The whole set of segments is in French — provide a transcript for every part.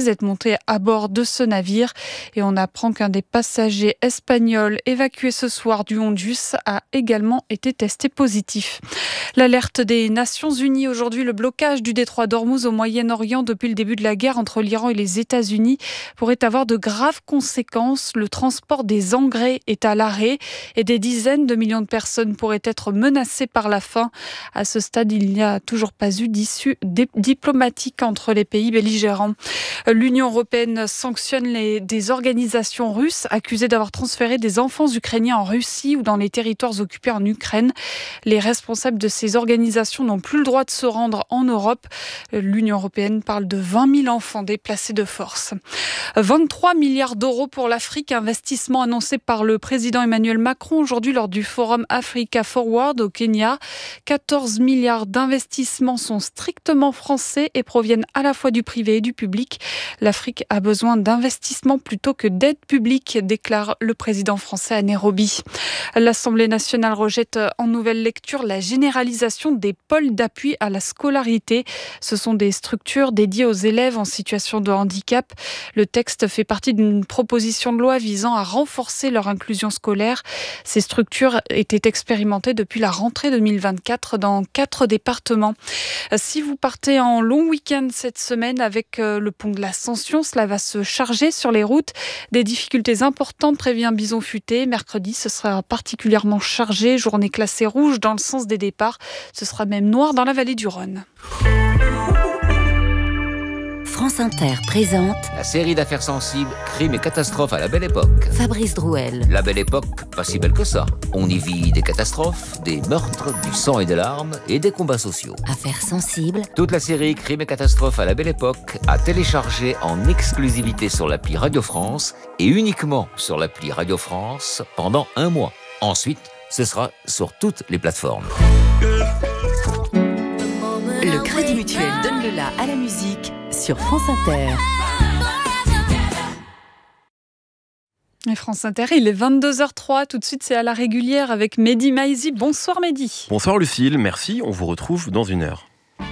française est montée à bord de ce navire. Et on apprend qu'un des passagers espagnols évacués ce soir du Hondus a également été testé positif. L'alerte des Nations Unies aujourd'hui, le blocage du détroit d'Ormuz au Moyen-Orient depuis le début de la guerre entre l'Iran et les États-Unis pourrait avoir de graves conséquences. Le transport des engrais est à l'arrêt et des dizaines de millions de personnes pourraient être menacées par la faim. À ce stade, il n'y a toujours pas eu d'issue diplomatique entre les pays belligérants. L'Union européenne sanctionne des organisations russes accusées d'avoir transféré des enfants ukrainiens en Russie ou dans les territoires occupés en Ukraine. Les responsables de ces organisations n'ont plus le droit de se rendre en Europe. L'Union européenne parle de 20 000 enfants déplacés de force. 23 milliards d'euros pour l'Afrique, investissement annoncé par le président Emmanuel Macron aujourd'hui lors du forum Africa Forward au Kenya. 14 milliards d'investissements sont strictement français et proviennent à la fois du privé et du public. L'Afrique a besoin d'investissements plutôt que d'aide publique, déclare le président français à Nairobi. L'Assemblée nationale rejette en nouvelle lecture la généralisation des pôles d'appui à la scolarité. Ce sont des structures dédiées aux élèves en situation de handicap. Le texte fait partie d'une proposition de loi visant à renforcer leur inclusion scolaire. Ces structures étaient expérimentées depuis la rentrée 2024 dans 4 départements. Si vous partez en long week-end cette semaine avec le pont de l'Ascension, cela va se charger sur les routes. Des difficultés importantes, prévient Bison Futé. Mercredi, ce sera particulièrement chargé. Journée classée rouge dans le sens des départs. Ce sera même noir dans la vallée du Rhône. France Inter présente la série d'affaires sensibles, crimes et catastrophes à la belle époque. Fabrice Drouel. La belle époque, pas si belle que ça. On y vit des catastrophes, des meurtres, du sang et des larmes et des combats sociaux. Affaires sensibles. Toute la série crimes et catastrophes à la belle époque à télécharger en exclusivité sur l'appli Radio France et uniquement sur l'appli Radio France pendant 1 mois. Ensuite, ce sera sur toutes les plateformes. Le Crédit Mutuel donne le la à la musique sur France Inter. Et France Inter, il est 22h03. Tout de suite, c'est à la régulière avec Mehdi Maizi. Bonsoir Mehdi. Bonsoir Lucille, merci. On vous retrouve dans 1 heure.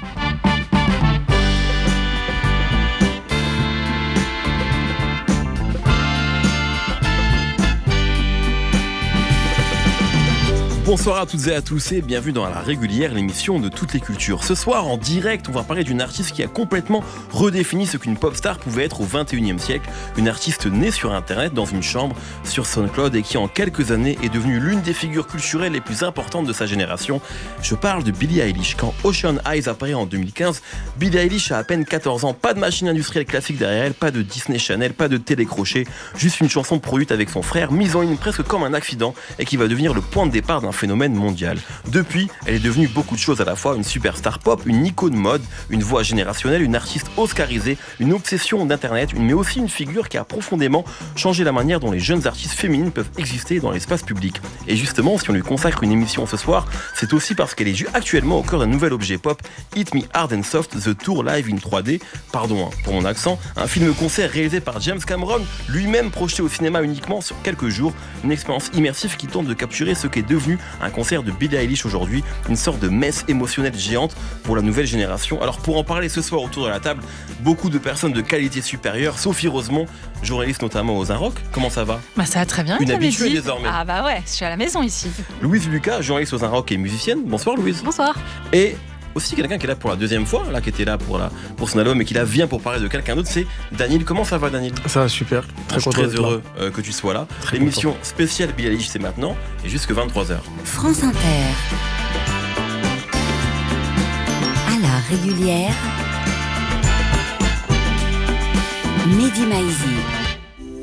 Bonsoir à toutes et à tous et bienvenue dans La Régulière, l'émission de toutes les cultures. Ce soir, en direct, on va parler d'une artiste qui a complètement redéfini ce qu'une pop star pouvait être au XXIe siècle. Une artiste née sur Internet, dans une chambre, sur SoundCloud et qui en quelques années est devenue l'une des figures culturelles les plus importantes de sa génération. Je parle de Billie Eilish. Quand Ocean Eyes apparaît en 2015, Billie Eilish a à peine 14 ans, pas de machine industrielle classique derrière elle, pas de Disney Channel, pas de télécrochet, juste une chanson produite avec son frère, mise en ligne presque comme un accident et qui va devenir le point de départ d'un phénomène mondial. Depuis, elle est devenue beaucoup de choses à la fois, une superstar pop, une icône mode, une voix générationnelle, une artiste oscarisée, une obsession d'internet, mais aussi une figure qui a profondément changé la manière dont les jeunes artistes féminines peuvent exister dans l'espace public. Et justement, si on lui consacre une émission ce soir, c'est aussi parce qu'elle est actuellement au cœur d'un nouvel objet pop, Hit Me Hard and Soft, The Tour Live in 3D, pardon pour mon accent, un film-concert réalisé par James Cameron, lui-même projeté au cinéma uniquement sur quelques jours, une expérience immersive qui tente de capturer ce qu'est devenu un concert de Billie Eilish aujourd'hui, une sorte de messe émotionnelle géante pour la nouvelle génération. Alors pour en parler ce soir autour de la table, beaucoup de personnes de qualité supérieure, Sophie Rosemont, journaliste notamment aux Inrock. Comment ça va ? Ça va très bien. Une habituée désormais. Ah bah ouais, je suis à la maison ici. Louise Lucas, journaliste aux Inrock et musicienne. Bonsoir Louise. Bonsoir. Et aussi quelqu'un qui est là pour la 2e fois, là, qui était là pour son album et qui là vient pour parler de quelqu'un d'autre, c'est Daniel. Comment ça va Daniel ? Ça va super, très heureux que tu sois là. Très L'émission content. spéciale Billie Eilish c'est maintenant et jusque 23h. France Inter. À la régulière. Mehdi Maizi.